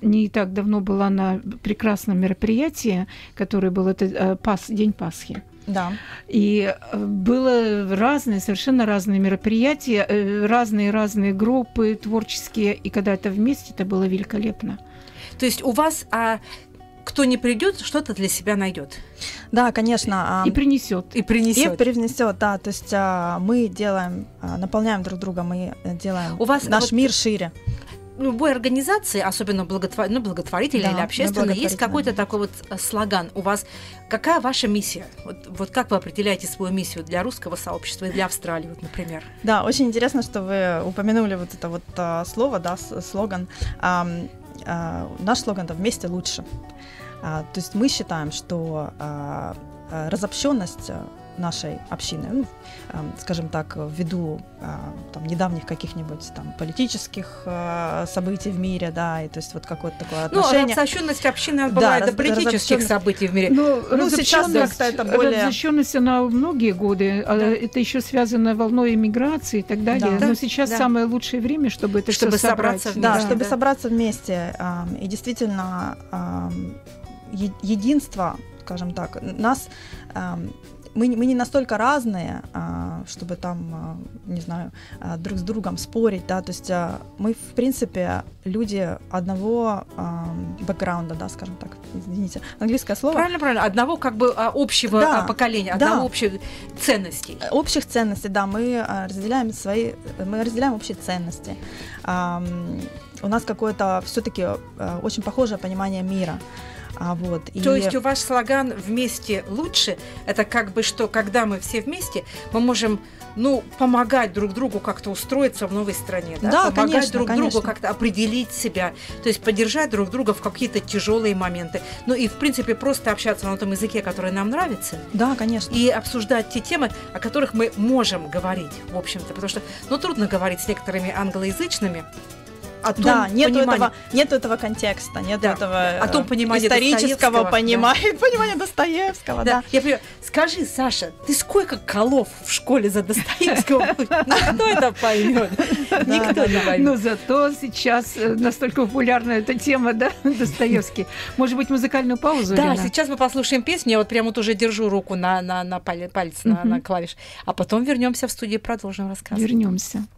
не так давно была на прекрасном мероприятии, которое было День Пасхи. Да. И было совершенно разные мероприятия, разные группы творческие, и когда это вместе, это было великолепно. То есть у вас кто не придет, что-то для себя найдет. Да, конечно. И принесет. И принесет, да. То есть мы наполняем друг друга, мы делаем наш мир шире. В любой организации, особенно благотворительной или общественной, есть какой-то такой вот слоган. У вас какая ваша миссия? Вот как вы определяете свою миссию для русского сообщества и для Австралии, вот, например? Да, очень интересно, что вы упомянули вот это вот слово, да, слоган. Наш слоган – «Вместе лучше». То есть мы считаем, что разобщенность нашей общины, скажем так, ввиду недавних каких-нибудь политических событий в мире, да, и то есть вот какое-то такое отношение. Разобщенность общины бывает до политических событий в мире. Сейчас как-то это более... Разобщенность, она многие годы, это еще связано волной эмиграции и так далее, но сейчас самое лучшее время, чтобы это все собрать. Чтобы собраться вместе, и действительно единство, скажем так, нас... Мы не настолько разные, чтобы там, не знаю, друг с другом спорить, да, то есть мы, в принципе, люди одного бэкграунда, да, скажем так, извините, английское слово. Правильно, одного как бы общего поколения, одного общих ценностей. Общих ценностей, да, мы разделяем общие ценности. У нас какое-то все-таки очень похожее понимание мира. То есть у вас слоган «Вместе лучше» – это как бы что, когда мы все вместе, мы можем помогать друг другу как-то устроиться в новой стране, да? Да, помогать друг другу как-то определить себя, то есть поддержать друг друга в какие-то тяжелые моменты. И, в принципе, просто общаться на том языке, который нам нравится. Да, конечно. И обсуждать те темы, о которых мы можем говорить, в общем-то, потому что, трудно говорить с некоторыми англоязычными. Нет этого контекста, нет этого о том понимания исторического понимания Достоевского. Да. Я понимаю. Скажи, Саша, ты сколько колов в школе за Достоевского? Кто это поймет? Никто не поймет. Но зато сейчас настолько популярна эта тема, да, Достоевский. Может быть, музыкальную паузу? Да, сейчас мы послушаем песню. Я вот прямо уже держу руку на палец, на клавиш. А потом вернемся в студию и продолжим рассказ. Вернемся.